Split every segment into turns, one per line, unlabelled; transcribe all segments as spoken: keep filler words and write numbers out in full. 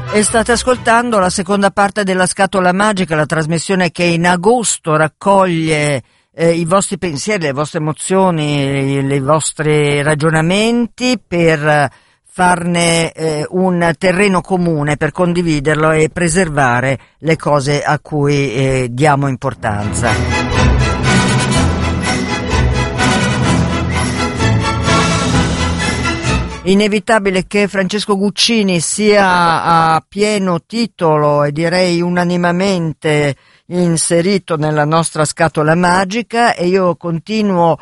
E state ascoltando la seconda parte della Scatola Magica, la trasmissione che in agosto raccoglie eh, i vostri pensieri, le vostre emozioni, i vostri ragionamenti per farne eh, un terreno comune, per condividerlo e preservare le cose a cui eh, diamo importanza. Inevitabile che Francesco Guccini sia a pieno titolo e direi unanimemente inserito nella nostra scatola magica, e io continuo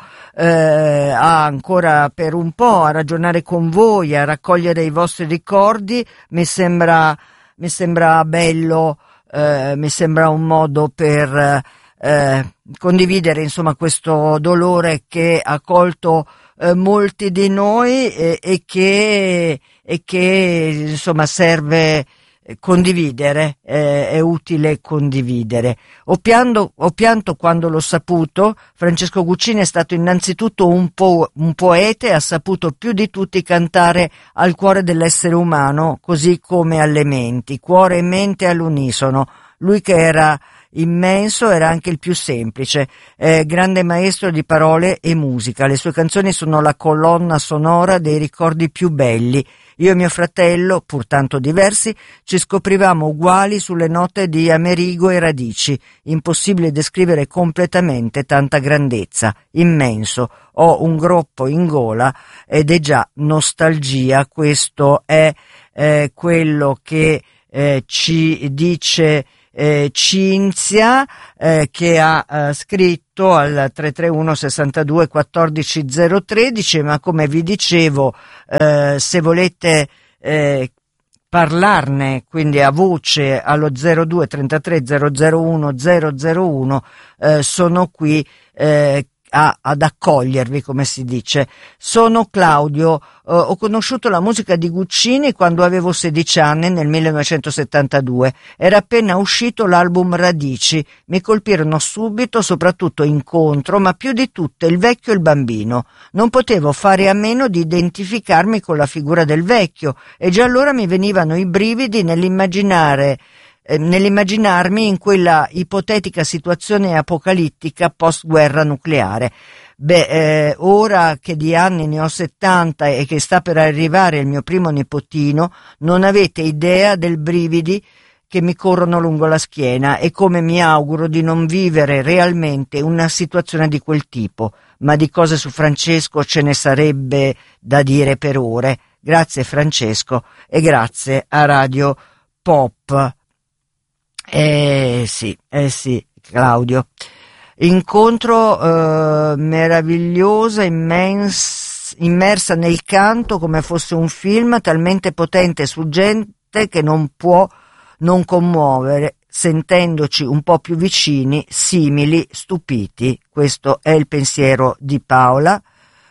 eh, a, ancora per un po' a ragionare con voi, a raccogliere i vostri ricordi. Mi sembra, mi sembra bello, eh, mi sembra un modo per eh, condividere insomma questo dolore che ha colto Eh, molti di noi eh, e che e che insomma serve condividere, eh, è utile condividere. Ho pianto, ho pianto quando l'ho saputo. Francesco Guccini è stato innanzitutto un, po- un poeta e ha saputo più di tutti cantare al cuore dell'essere umano, così come alle menti, cuore e mente all'unisono. Lui che era immenso era anche il più semplice, eh, grande maestro di parole e musica. Le sue canzoni sono la colonna sonora dei ricordi più belli. Io e mio fratello, pur tanto diversi, ci scoprivamo uguali sulle note di Amerigo e Radici. Impossibile descrivere completamente tanta grandezza. Immenso. Ho un groppo in gola ed è già nostalgia. Questo è eh, quello che eh, ci dice Eh, Cinzia, eh, che ha eh, scritto al tre tre uno sessantadue quattordici zero tredici, ma come vi dicevo, eh, se volete eh, parlarne, quindi a voce, allo zero due trentatré zero zero uno zero zero uno, eh, sono qui eh, A, ad accogliervi, come si dice. Sono Claudio, eh, ho conosciuto la musica di Guccini quando avevo sedici anni, nel millenovecentosettantadue. Era appena uscito l'album Radici. Mi colpirono subito, soprattutto Incontro, ma più di tutte Il vecchio e il bambino. Non potevo fare a meno di identificarmi con la figura del vecchio, e già allora mi venivano i brividi nell'immaginare nell'immaginarmi in quella ipotetica situazione apocalittica post-guerra nucleare. Beh, eh, ora che di anni ne ho settanta e che sta per arrivare il mio primo nipotino, non avete idea del brividi che mi corrono lungo la schiena e come mi auguro di non vivere realmente una situazione di quel tipo. Ma di cose su Francesco ce ne sarebbe da dire per ore. Grazie Francesco e grazie a Radio Pop. Eh sì, eh sì, Claudio. Incontro eh, meravigliosa, immens- immersa nel canto come fosse un film, talmente potente e struggente che non può non commuovere, sentendoci un po' più vicini, simili, stupiti. Questo è il pensiero di Paola.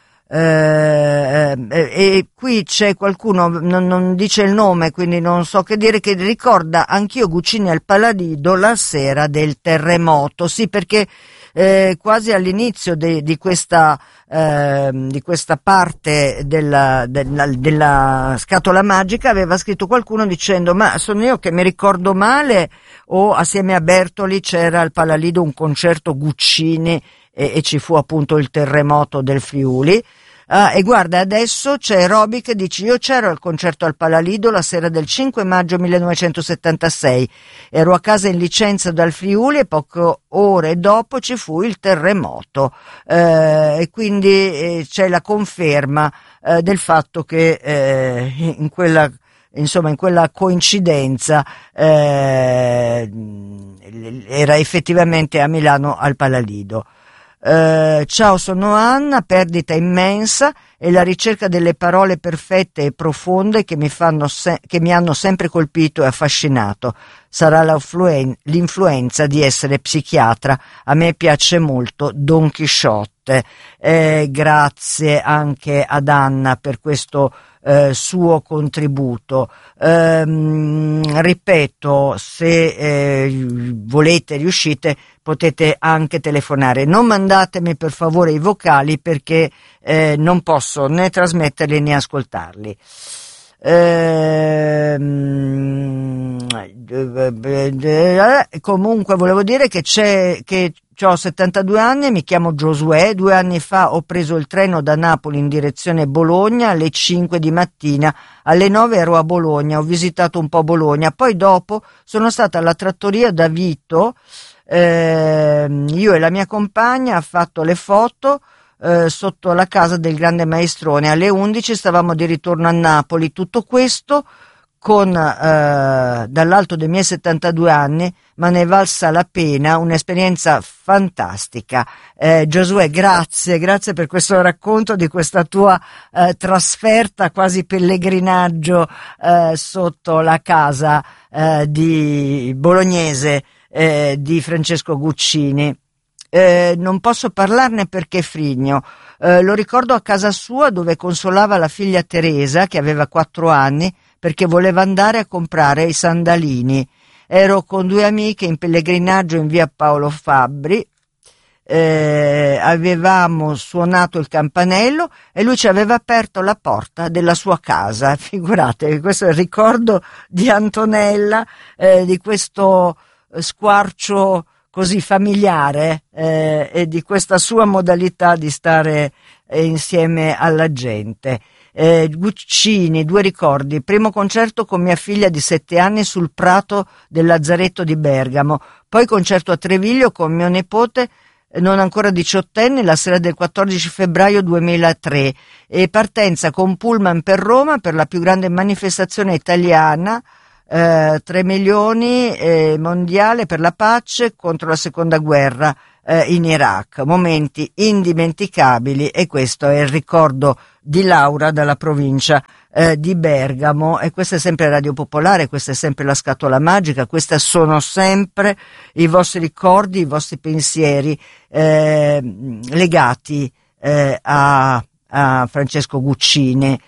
Eh, eh, e qui c'è qualcuno, non, non dice il nome, quindi non so che dire, che ricorda anch'io Guccini al Paladido la sera del terremoto. Sì, perché eh, quasi all'inizio de, di questa eh, di questa parte della, della, della scatola magica aveva scritto qualcuno dicendo: ma sono io che mi ricordo male, o assieme a Bertoli c'era al Palalido un concerto Guccini e, e ci fu appunto il terremoto del Friuli. Ah, e guarda, adesso c'è Roby che dice: io c'ero al concerto al Palalido la sera del cinque maggio millenovecentosettantasei, ero a casa in licenza dal Friuli e poche ore dopo ci fu il terremoto, eh, e quindi eh, c'è la conferma eh, del fatto che eh, in quella insomma in quella coincidenza eh, era effettivamente a Milano al Palalido. Uh, ciao, sono Anna, perdita immensa e la ricerca delle parole perfette e profonde che mi, fanno se- che mi hanno sempre colpito e affascinato. Sarà l'influenza di essere psichiatra. A me piace molto Don Chisciotte. Eh, grazie anche ad Anna per questo eh, suo contributo. Ehm, ripeto, se eh, volete, riuscite, potete anche telefonare. Non mandatemi per favore i vocali perché eh, non posso né trasmetterli né ascoltarli. Ehm, comunque volevo dire che c'è che ho settantadue anni, mi chiamo Giosuè. Due anni fa ho preso il treno da Napoli in direzione Bologna alle cinque di mattina, alle nove ero a Bologna, ho visitato un po' Bologna, poi dopo sono stata alla trattoria da Vito, eh, io e la mia compagna ha fatto le foto eh, sotto la casa del grande maestrone. Alle undici stavamo di ritorno a Napoli, tutto questo con eh, dall'alto dei miei settantadue anni, ma ne è valsa la pena, un'esperienza fantastica. eh, Giosuè, grazie grazie per questo racconto di questa tua eh, trasferta, quasi pellegrinaggio eh, sotto la casa eh, di bolognese eh, di Francesco Guccini. Eh, non posso parlarne perché frigno. Eh, lo ricordo a casa sua, dove consolava la figlia Teresa, che aveva quattro anni, perché voleva andare a comprare i sandalini. Ero con due amiche in pellegrinaggio in via Paolo Fabbri, eh, avevamo suonato il campanello e lui ci aveva aperto la porta della sua casa. Figurate, questo è il ricordo di Antonella, eh, di questo squarcio così familiare eh, e di questa sua modalità di stare eh, insieme alla gente. Eh, Guccini, due ricordi: primo concerto con mia figlia di sette anni sul prato del Lazzaretto di Bergamo, poi concerto a Treviglio con mio nipote non ancora diciottenne la sera del quattordici febbraio duemilatré, e partenza con pullman per Roma per la più grande manifestazione italiana, Eh, tre milioni eh, mondiale per la pace contro la seconda guerra eh, in Iraq. Momenti indimenticabili, e questo è il ricordo di Laura dalla provincia eh, di Bergamo. E questa è sempre Radio Popolare, questa è sempre la Scatola Magica, questi sono sempre i vostri ricordi, i vostri pensieri eh, legati eh, a, a Francesco Guccini.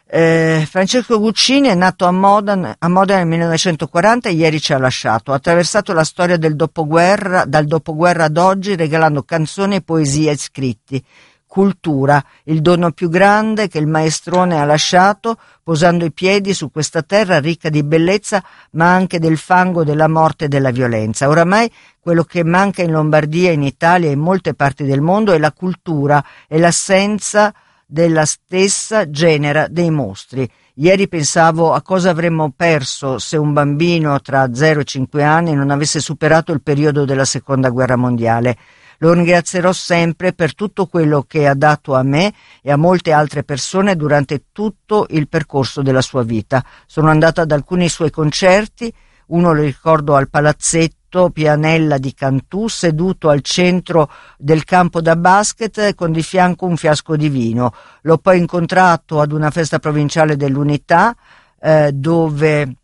Eh, Francesco Guccini è nato a Modena, a Modena nel millenovecentoquaranta e ieri ci ha lasciato. Ha attraversato la storia del dopoguerra, dal dopoguerra ad oggi, regalando canzoni, poesie e scritti. Cultura, il dono più grande che il maestrone ha lasciato, posando i piedi su questa terra ricca di bellezza, ma anche del fango della morte e della violenza. Oramai quello che manca in Lombardia, in Italia e in molte parti del mondo è la cultura e l'assenza della stessa genera dei mostri. Ieri pensavo a cosa avremmo perso se un bambino tra zero e cinque anni non avesse superato il periodo della seconda guerra mondiale. Lo ringrazierò sempre per tutto quello che ha dato a me e a molte altre persone durante tutto il percorso della sua vita. Sono andata ad alcuni suoi concerti, uno lo ricordo al Palazzetto Pianella di Cantù, seduto al centro del campo da basket con di fianco un fiasco di vino. L'ho poi incontrato ad una festa provinciale dell'Unità eh, dove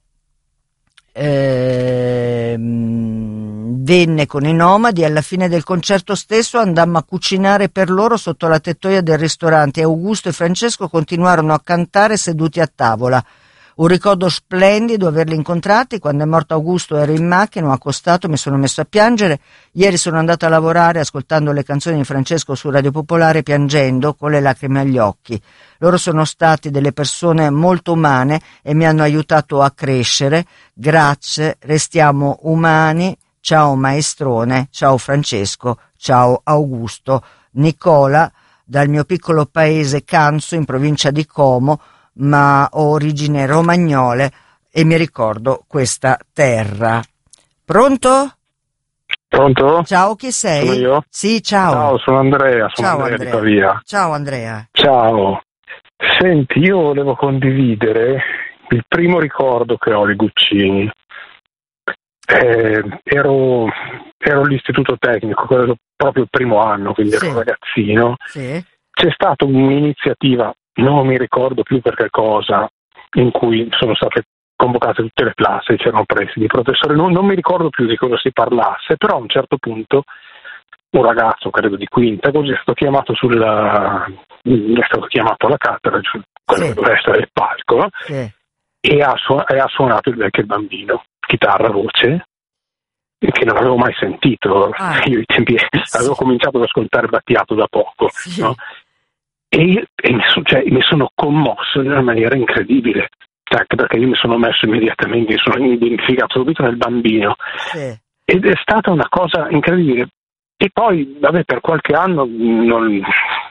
eh, venne con i Nomadi. Alla fine del concerto stesso andammo a cucinare per loro sotto la tettoia del ristorante e Augusto e Francesco continuarono a cantare seduti a tavola. Un ricordo splendido averli incontrati. Quando è morto Augusto ero in macchina, ho accostato, mi sono messo a piangere. Ieri sono andato a lavorare ascoltando le canzoni di Francesco su Radio Popolare, piangendo con le lacrime agli occhi. Loro sono stati delle persone molto umane e mi hanno aiutato a crescere. Grazie, restiamo umani. Ciao maestrone, ciao Francesco, ciao Augusto. Nicola, dal mio piccolo paese Canso in provincia di Como, ma ho origini romagnole e mi ricordo questa terra. Pronto?
Pronto?
Ciao, chi sei?
Sono io?
Sì, ciao.
Ciao, sono Andrea, sono
Ciao,
Andrea,
Andrea.
di Pavia.
Ciao Andrea.
Ciao. Senti, io volevo condividere il primo ricordo che ho di Guccini. Eh, ero, ero all'istituto tecnico, quello proprio il primo anno, quindi
Sì.
ero un ragazzino.
Sì.
C'è stata un'iniziativa, non mi ricordo più per che cosa, in cui sono state convocate tutte le classi, c'erano presidi, professori, non, non mi ricordo più di cosa si parlasse, però a un certo punto un ragazzo, credo di quinta, così è stato chiamato sulla è stato chiamato alla cattedra, cioè quello
Sì.
che doveva essere il palco,
Sì.
e ha, su- e ha suonato il vecchio bambino, chitarra, voce, che non avevo mai sentito.
Ah.
Io ai tempi avevo cominciato ad ascoltare Battiato da poco,
Sì.
no? E, io, e mi, so- cioè, mi sono commosso in una maniera incredibile. anche perché io mi sono messo immediatamente, mi sono identificato subito nel bambino,
sì.
Ed è stata una cosa incredibile. E poi, vabbè, per qualche anno non,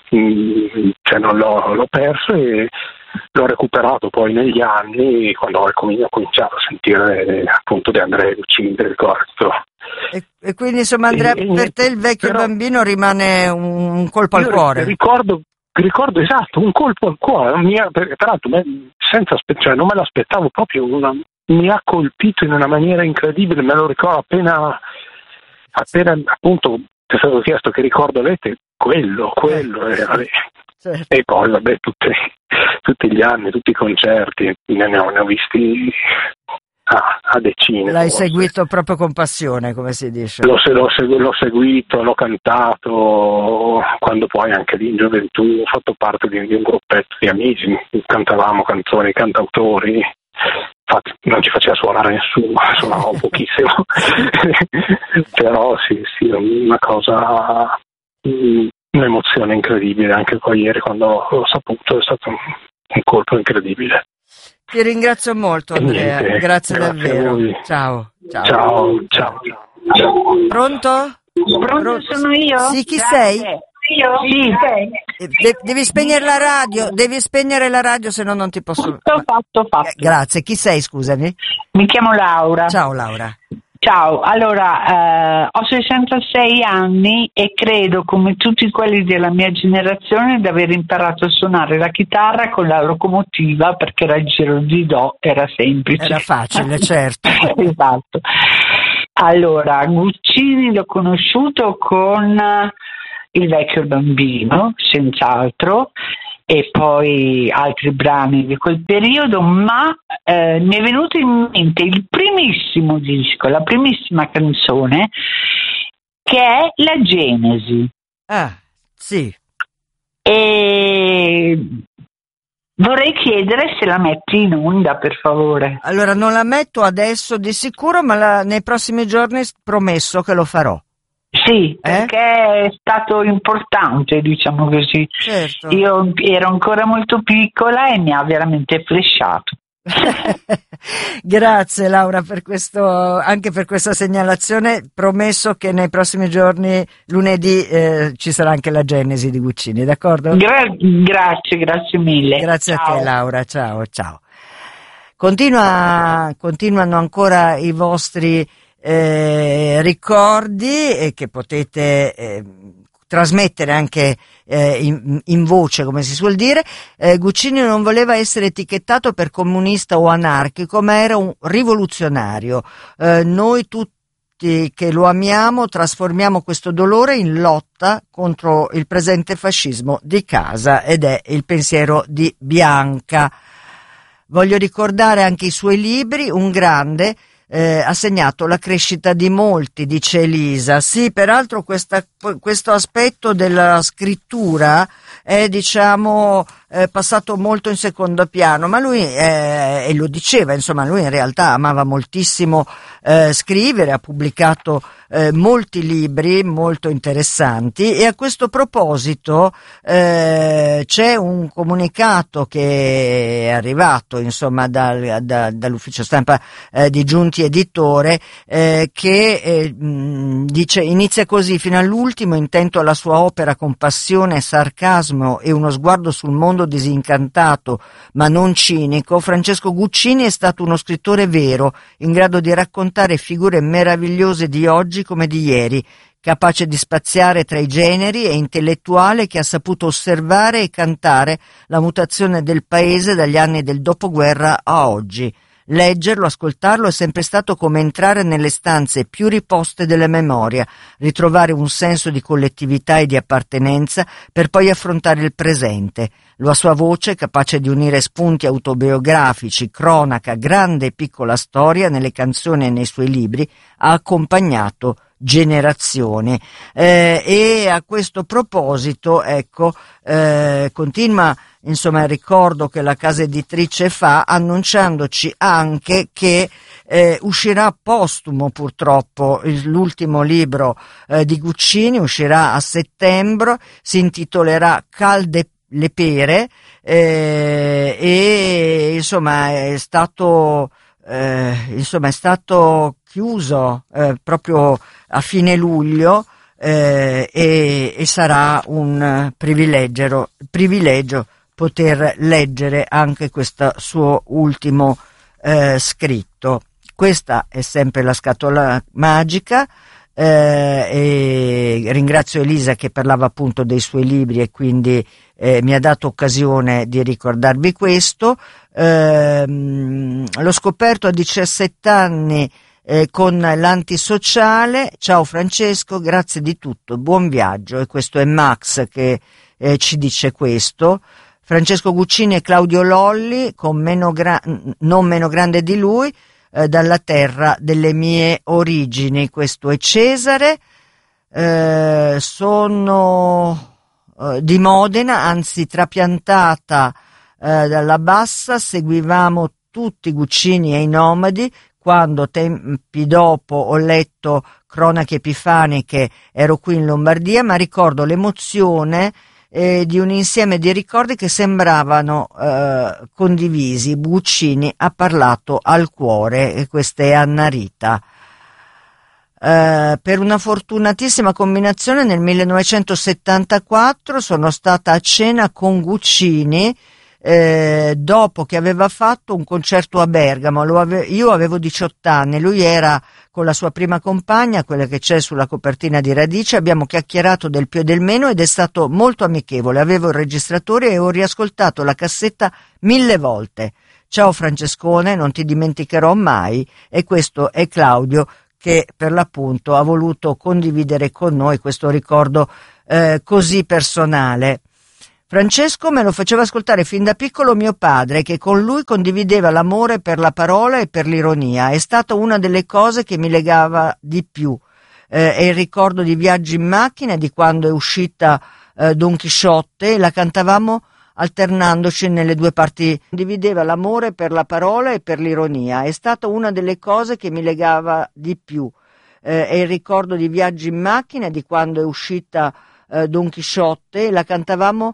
cioè non l'ho, l'ho perso e l'ho recuperato poi negli anni, quando ho cominciato a sentire appunto di Andrea Guccini, del ricordo.
E, e quindi insomma Andrea,
e,
per te il vecchio
però,
bambino rimane un, un colpo al cuore.
Ricordo, ricordo esatto, un colpo al cuore, mi ha, peraltro senza, cioè, non me l'aspettavo proprio, una, mi ha colpito in una maniera incredibile, me lo ricordo appena, appena appunto è stato chiesto che ricordo avete, quello, quello, eh, vabbè. Certo. E poi vabbè tutti, tutti gli anni, tutti i concerti, ne ho, ne ho visti a, a decine.
L'hai
forse.
seguito proprio con passione, come si dice?
L'ho, l'ho, l'ho seguito, l'ho cantato, quando poi anche lì in gioventù ho fatto parte di, di un gruppetto di amici, cantavamo canzoni, cantautori. Infatti non ci faceva suonare nessuno, suonavo pochissimo, però sì, sì, una cosa, un'emozione incredibile, anche poi ieri quando l'ho saputo è stato un, un colpo incredibile.
Ti ringrazio molto Andrea,
niente,
grazie,
grazie
davvero, ciao, ciao.
Ciao, ciao. ciao.
Pronto?
Pronto,
Pronto?
sono io?
Sì, chi
Grazie.
sei?
Io? Sì, sei.
De- devi spegnere la radio, devi spegnere la radio, se no non ti posso...
Fatto, fatto, fatto.
Eh, grazie, chi sei, scusami?
Mi chiamo Laura.
Ciao Laura.
Ciao, allora, eh, ho sessantasei anni e credo, come tutti quelli della mia generazione, di aver imparato a suonare la chitarra con la locomotiva, perché era il giro di do, era semplice.
Era facile, certo.
Esatto. Allora, Guccini l'ho conosciuto con Il vecchio bambino, senz'altro, e poi altri brani di quel periodo, ma eh, mi è venuto in mente il primissimo disco, la primissima canzone, che è La Genesi.
Ah, sì.
E vorrei chiedere se la metti in onda, per favore.
Allora, non la metto adesso di sicuro, ma la, nei prossimi giorni promesso che lo farò.
Sì,
Eh?
perché è stato importante, diciamo così.
Certo.
Io ero ancora molto piccola e mi ha veramente flashato.
Grazie Laura per questo, anche per questa segnalazione. Promesso che nei prossimi giorni, lunedì, eh, ci sarà anche la Genesi di Guccini, d'accordo?
Gra- grazie, grazie mille.
Grazie
Ciao.
a te Laura, ciao, ciao. Continua, continuano ancora i vostri eh, ricordi eh, che potete eh, trasmettere anche eh, in, in voce, come si suol dire. eh, Guccini non voleva essere etichettato per comunista o anarchico, ma era un rivoluzionario. Eh, noi tutti che lo amiamo trasformiamo questo dolore in lotta contro il presente fascismo di casa, ed è il pensiero di Bianca. Voglio ricordare anche i suoi libri. Un grande Eh, ha segnato la crescita di molti, dice Elisa. Sì, peraltro questa, questo aspetto della scrittura è, diciamo, eh, passato molto in secondo piano, ma lui, eh, e lo diceva, insomma, lui in realtà amava moltissimo eh, scrivere, ha pubblicato eh, molti libri molto interessanti, e a questo proposito eh, c'è un comunicato che è arrivato, insomma, dal, da, dall'ufficio stampa eh, di Giunti Editore, eh, che eh, mh, dice: inizia così: fino all'ultimo, intento alla sua opera con passione, sarcasmo e uno sguardo sul mondo disincantato ma non cinico, Francesco Guccini è stato uno scrittore vero, in grado di raccontare figure meravigliose di oggi come di ieri, capace di spaziare tra i generi e intellettuale che ha saputo osservare e cantare la mutazione del paese dagli anni del dopoguerra a oggi. Leggerlo, ascoltarlo è sempre stato come entrare nelle stanze più riposte della memoria, ritrovare un senso di collettività e di appartenenza per poi affrontare il presente. La sua voce, capace di unire spunti autobiografici, cronaca, grande e piccola storia nelle canzoni e nei suoi libri, ha accompagnato generazioni. Eh, e a questo proposito, ecco, eh, continua insomma il ricordo che la casa editrice fa, annunciandoci anche che eh, uscirà postumo, purtroppo, l'ultimo libro eh, di Guccini, uscirà a settembre, si intitolerà Calde le pere, eh, e insomma è stato eh, insomma è stato chiuso eh, proprio a fine luglio, eh, e, e sarà un privilegio, privilegio poter leggere anche questo suo ultimo eh, scritto. Questa è sempre la scatola magica, eh, e ringrazio Elisa che parlava appunto dei suoi libri e quindi eh, mi ha dato occasione di ricordarvi questo. Eh, l'ho scoperto a diciassette anni eh, con l'antisociale. Ciao Francesco, grazie di tutto, buon viaggio. E questo è Max che eh, ci dice questo. Francesco Guccini e Claudio Lolli, con meno gra- non meno grande di lui, eh, dalla terra delle mie origini. Questo è Cesare. Eh, sono eh, di Modena, anzi trapiantata eh, dalla bassa. Seguivamo tutti Guccini e i Nomadi. Quando tempi dopo ho letto Cronache Epifaniche ero qui in Lombardia, ma ricordo l'emozione eh, di un insieme di ricordi che sembravano eh, condivisi. Guccini ha parlato al cuore, e questa è Anna Rita. Eh, per una fortunatissima combinazione nel millenovecentosettantaquattro sono stata a cena con Guccini eh, dopo che aveva fatto un concerto a Bergamo. Lo ave- io avevo diciotto anni, lui era con la sua prima compagna, quella che c'è sulla copertina di Radice. Abbiamo chiacchierato del più e del meno ed è stato molto amichevole. Avevo il registratore e ho riascoltato la cassetta mille volte. Ciao Francescone, non ti dimenticherò mai. E questo è Claudio, che per l'appunto ha voluto condividere con noi questo ricordo eh, così personale. Francesco me lo faceva ascoltare fin da piccolo mio padre, che con lui condivideva l'amore per la parola e per l'ironia. È stata una delle cose che mi legava di più. Eh, è il ricordo di viaggi in macchina, di quando è uscita eh, Don Chisciotte, e la cantavamo alternandoci nelle due parti. Condivideva l'amore per la parola e per l'ironia. È stata una delle cose che mi legava di più. Eh, è il ricordo di viaggi in macchina, di quando è uscita eh, Don Chisciotte, e la cantavamo